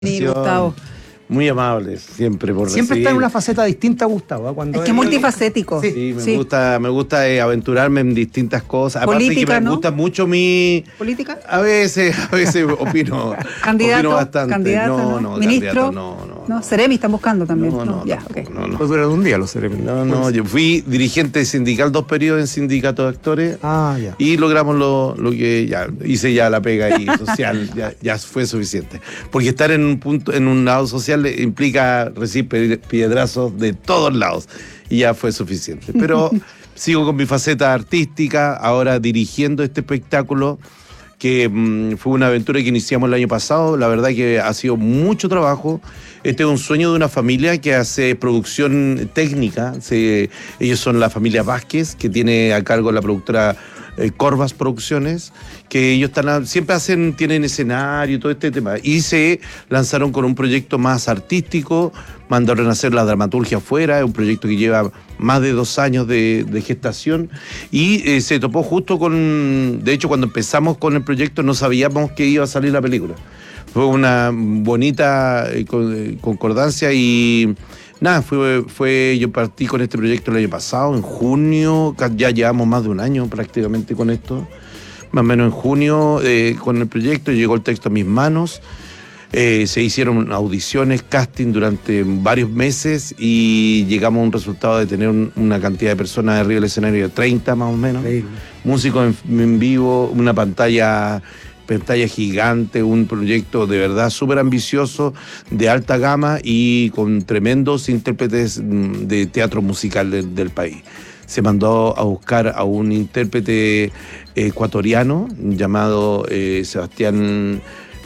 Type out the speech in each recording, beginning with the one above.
Gustavo. Muy amables, siempre por Siempre recibir. está en una faceta distinta, Gustavo. ¿Eh? Cuando Es que es multifacético. Sí, me gusta aventurarme en distintas cosas. Aparte Política, que me ¿no? gusta mucho mi... ¿Política? A veces opino. ¿Candidato? Opino bastante. ¿Candidato? No, ¿Ministro? candidato, no. Ceremi están buscando también. No, Ya, tampoco, ok. no. Pues duran un día los cerebros. No, yo fui dirigente sindical 2 periodos en sindicato de actores. Ah, ya. Y logramos lo que ya hice, ya la pega ahí social, ya fue suficiente. Porque estar en un punto, en un lado social implica recibir piedrazos de todos lados. Y ya fue suficiente. Pero sigo con mi faceta artística, ahora dirigiendo este espectáculo, que fue una aventura que iniciamos el año pasado. La verdad que ha sido mucho trabajo. Este es un sueño de una familia que hace producción técnica. Ellos son la familia Vázquez, que tiene a cargo la productora Corvas Producciones, que ellos siempre tienen escenario y todo este tema. Y se lanzaron con un proyecto más artístico, mandaron a hacer la dramaturgia afuera, es un proyecto que lleva más de 2 años de gestación, y se topó justo de hecho, cuando empezamos con el proyecto no sabíamos que iba a salir la película. Fue una bonita concordancia y nada, yo partí con este proyecto el año pasado, en junio, ya llevamos más de un año prácticamente con esto, más o menos en junio con el proyecto, llegó el texto a mis manos, se hicieron audiciones, casting durante varios meses y llegamos a un resultado de tener una cantidad de personas arriba del escenario de 30 más o menos, músicos en vivo, una pantalla gigante, un proyecto de verdad súper ambicioso, de alta gama y con tremendos intérpretes de teatro musical del país. Se mandó a buscar a un intérprete ecuatoriano llamado Sebastián,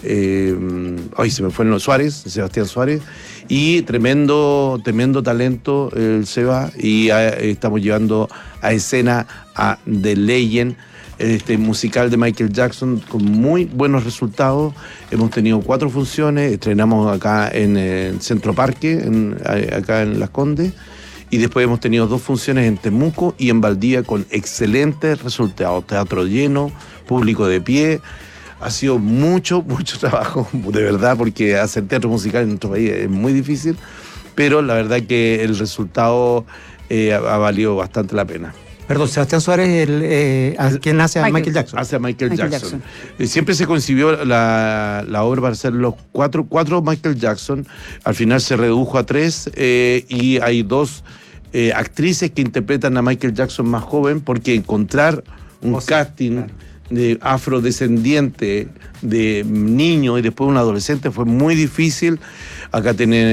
se me fue el nombre, Sebastián Suárez, y tremendo talento el Seba, y estamos llevando a escena a The Legend, este musical de Michael Jackson, con muy buenos resultados. Hemos tenido 4 funciones, estrenamos acá en el Centro Parque, acá en Las Condes, y después hemos tenido 2 funciones en Temuco y en Valdivia con excelentes resultados, teatro lleno, público de pie. Ha sido mucho trabajo, de verdad, porque hacer teatro musical en nuestro país es muy difícil, pero la verdad que el resultado ha valido bastante la pena. Perdón, Sebastián Suárez, ¿quién hace a Michael Jackson? Hace a Michael Jackson. Siempre se concibió la obra para ser los cuatro Michael Jackson. Al final se redujo a 3 y hay 2 actrices que interpretan a Michael Jackson más joven, porque encontrar un casting de afrodescendiente, de niño y después un adolescente fue muy difícil. Acá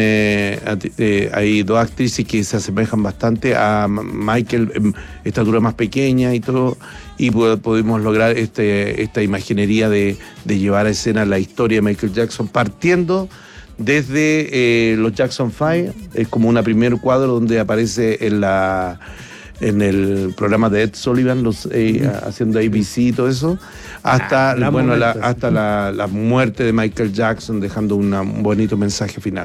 hay 2 actrices que se asemejan bastante a Michael, estatura más pequeña y todo, y pudimos lograr esta imaginería de llevar a escena la historia de Michael Jackson, partiendo desde los Jackson 5, es como un primer cuadro donde aparece en el programa de Ed Sullivan, haciendo ABC y todo eso, hasta la muerte de Michael Jackson, dejando un bonito mensaje final.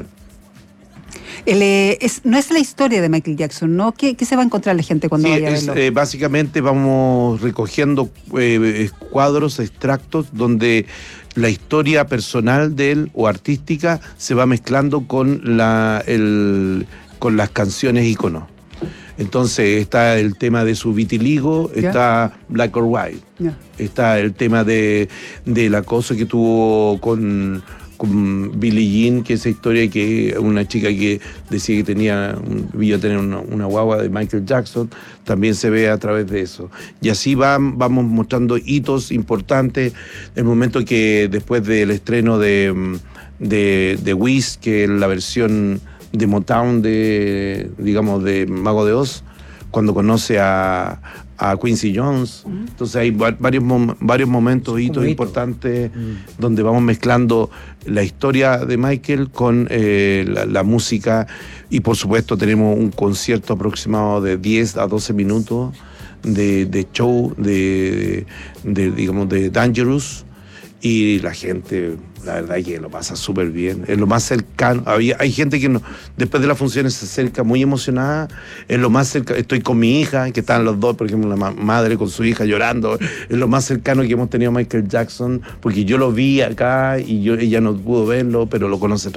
No es la historia de Michael Jackson, ¿no? ¿Qué se va a encontrar la gente cuando vaya a verlo? Básicamente vamos recogiendo cuadros, extractos, donde la historia personal de él o artística se va mezclando con las canciones íconos. Entonces está el tema de su vitiligo, está Black or White, está el tema del acoso que tuvo con Billie Jean, que es esa historia que una chica que decía que iba a tener una guagua de Michael Jackson, también se ve a través de eso. Y así vamos mostrando hitos importantes. El momento que después del estreno de Wiz, que es la versión de Motown de Mago de Oz, cuando conoce a Quincy Jones. Entonces hay varios momentos, hitos importantes, donde vamos mezclando la historia de Michael con la música, y por supuesto tenemos un concierto aproximado de 10 a 12 minutos de show de Dangerous, Y la gente, la verdad que lo pasa súper bien. Es lo más cercano. Hay gente que después de las funciones se acerca muy emocionada. Es lo más cercano. Estoy con mi hija, que están los dos, por ejemplo, la madre con su hija llorando. Es lo más cercano que hemos tenido a Michael Jackson, porque yo lo vi acá y ella no pudo verlo, pero lo conoce